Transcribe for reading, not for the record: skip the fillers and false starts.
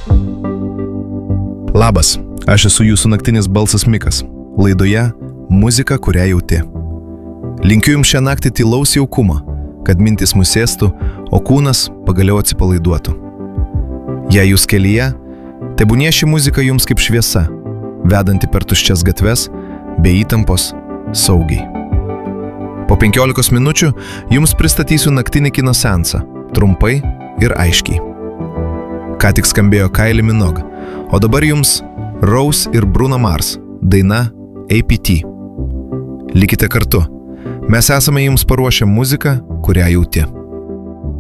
Labas, aš esu jūsų naktinis balsas Mikas. Laidoje Muzika, kurią jauti. Linkiu jums šią naktį tylaus jaukumo, kad mintis mus sėstų, o kūnas pagaliau atsipalaiduotų. Jei jūs kelyje, tebūnie ši muzika jums kaip šviesa, vedanti per tuščias gatves, be įtampos, saugiai. Po 15 minučių jums pristatysiu naktinį kino seansą, trumpai ir aiškiai. Ką tik skambėjo Kylie Minogue, o dabar jums Rose ir Bruno Mars daina APT. Likite kartu, mes esame jums paruošę muziką, kurią jauti.